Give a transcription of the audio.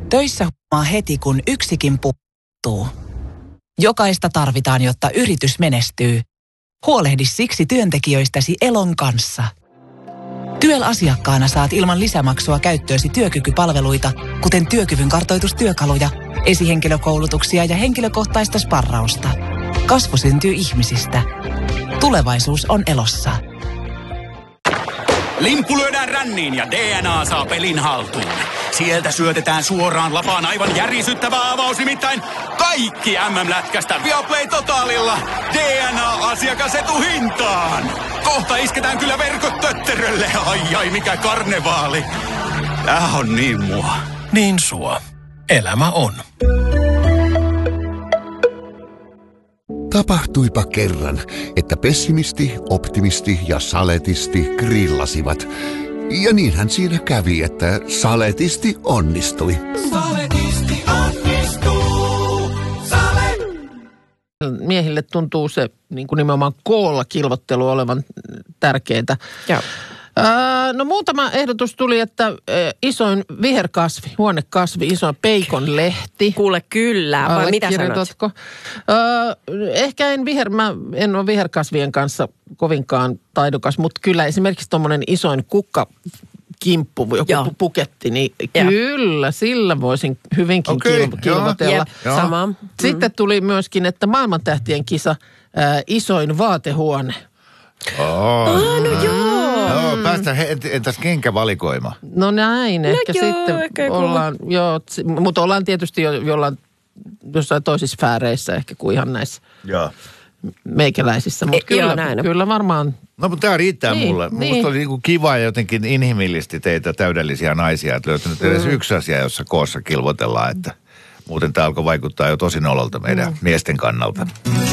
Töissä huomaa heti, kun yksikin puuttuu. Jokaista tarvitaan, jotta yritys menestyy. Huolehdi siksi työntekijöistäsi Elon kanssa. Tyel-asiakkaana saat ilman lisämaksua käyttöösi työkykypalveluita, kuten työkyvyn kartoitustyökaluja, esihenkilökoulutuksia ja henkilökohtaista sparrausta. Kasvu syntyy ihmisistä. Tulevaisuus on Elossa. Limppu lyödään ränniin ja DNA saa pelin haltuun. Sieltä syötetään suoraan lapaan aivan järisyttävä avaus, nimittäin kaikki MM-lätkästä Viaplay Totalilla. DNA-asiakasetuhintaan. Kohta isketään kyllä verkot tötterölle. Ai mikä karnevaali. Tää on niin mua. Niin sua. Elämä on. Tapahtuipa kerran, että pessimisti, optimisti ja saletisti grillasivat. Ja niinhän siinä kävi, että saletisti onnistui. Saletisti onnistuu. Miehille tuntuu se niin kuin nimenomaan koolla kilvottelu olevan tärkeää. Joo. No muutama ehdotus tuli, että isoin viherkasvi, huonekasvi, isoin peikonlehti. Kuule kyllä, vai mitä sanot? Ehkä mä en ole viherkasvien kanssa kovinkaan taidokas, mutta kyllä esimerkiksi tuommoinen isoin kukkakimppu, joku puketti, niin kyllä, sillä voisin hyvinkin kilvotella. Sama. Sitten tuli myöskin, että maailmantähtien kisa, isoin vaatehuone. No joo. Päästään entäs kenkävalikoima? No näin, ehkä sitten ollaan, mutta ollaan tietysti jo jossain toisissa sfääreissä ehkä kuin ihan näissä meikäläisissä. Mutta kyllä varmaan. No mutta tämä riittää mulle. Musta oli niinku kiva ja jotenkin inhimillisesti teitä täydellisiä naisia, että löytynyt edes yksi asia, jossa koossa kilvotellaan, että muuten tämä alkoi vaikuttaa jo tosi nololta meidän miesten kannalta.